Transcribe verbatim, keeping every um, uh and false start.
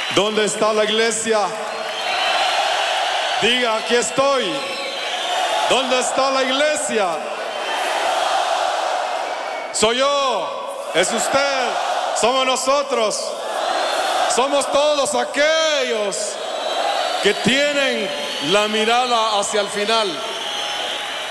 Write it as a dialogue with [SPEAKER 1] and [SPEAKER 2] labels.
[SPEAKER 1] ¿Dónde está la iglesia? Diga, aquí estoy. ¿Dónde está la iglesia? Soy yo, es usted, somos nosotros. Somos todos aquellos que tienen la mirada hacia el final.